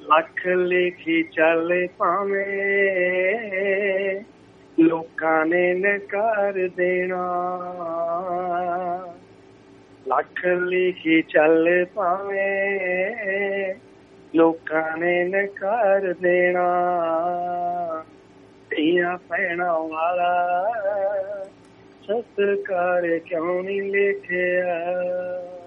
ਲੱਖ ਲਿਖੀ ਚੱਲ ਭਾਵੇਂ ਲੋਕਾਂ ਨੇ ਨਕਾਰ ਦੇਣਾ। ਲੱਖ ਲਿਖੀ ਚੱਲ ਭਾਵੇਂ ਲੋਕਾਂ ਨੇ ਨਕਾਰ ਦੇਣਾ। ਧੀਆਂ ਭੈਣਾਂ ਵਾਲਾ ਸਤਿਕਾਰ ਕਿਉਂ ਨਹੀਂ ਲਿਖਿਆ।